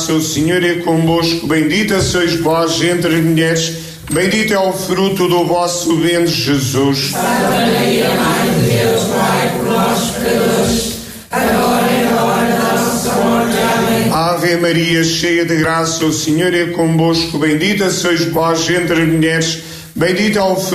O Senhor é convosco, bendita sois vós entre as mulheres, bendito é o fruto do vosso ventre, Jesus. Santa Maria, Mãe de Deus, rogai por nós, pecadores, agora e na hora da nossa morte. Amém. Ave Maria, cheia de graça, o Senhor é convosco, bendita sois vós entre as mulheres, bendito é o fruto